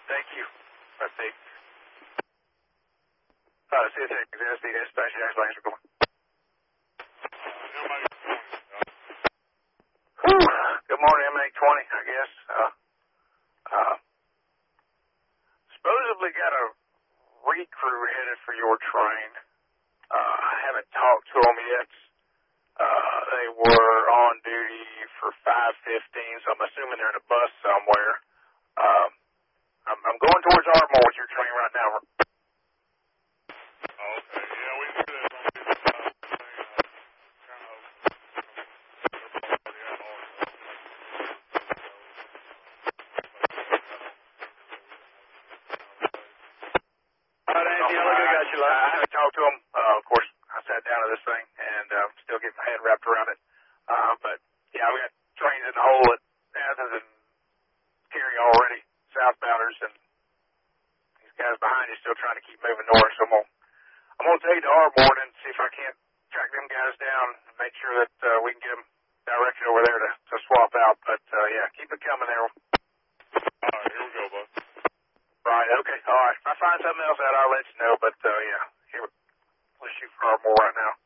Thank you. Let's see. CSX, the dispatch, lines are going. Whew. Good morning, MA-20, I guess. Supposedly got a recrew headed for your train. I haven't talked to them yet. They were on duty for 5:15, so I'm assuming they're in a bus somewhere. I'm going towards Ardmore with your train right now. Okay, yeah, we knew that on this All right, Angie, I got you. I haven't talked to them. Of course, I sat down to this thing and still getting my head wrapped around it. But, yeah, we got trains in the hole at Athens and Cary already, southbounders, and these guys behind you still trying to keep moving north. So I'm going to take the Ardmore and see if I can't track them guys down and make sure that we can get them directed over there to swap out. But, yeah, keep it coming there. All right, here we go, bud. Right, okay, all right. If I find something else out, I'll let you know. But, yeah, here, let's shoot for Ardmore right now.